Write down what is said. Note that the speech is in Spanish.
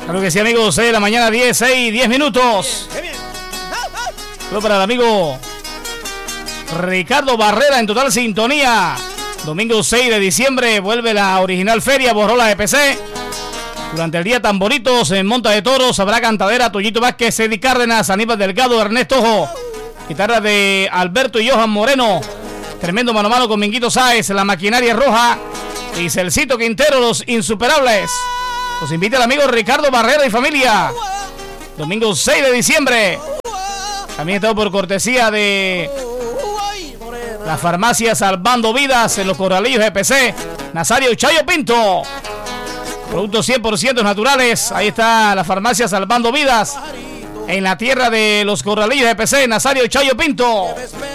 Claro que sí, amigos, 6 de la mañana, 10 minutos. Saludos para el amigo Ricardo Barrera en total sintonía. Domingo 6 de diciembre vuelve la original feria Borrola EPC. Durante el día tan bonitos en Monta de Toros habrá cantadera, Toyito Vázquez, Eddie Cárdenas, Aníbal Delgado, Ernesto Ojo. Guitarra de Alberto y Johan Moreno. Tremendo mano a mano con Minguito Sáez, la maquinaria roja. Y Celcito Quintero, los insuperables. Los invita el amigo Ricardo Barrera y familia. Domingo 6 de diciembre. También estamos por cortesía de la farmacia Salvando Vidas en los Corralillos EPC. Nazario Chayo Pinto. Productos 100% naturales. Ahí está la farmacia Salvando Vidas. En la tierra de los Corralillos EPC. Nazario Chayo Pinto.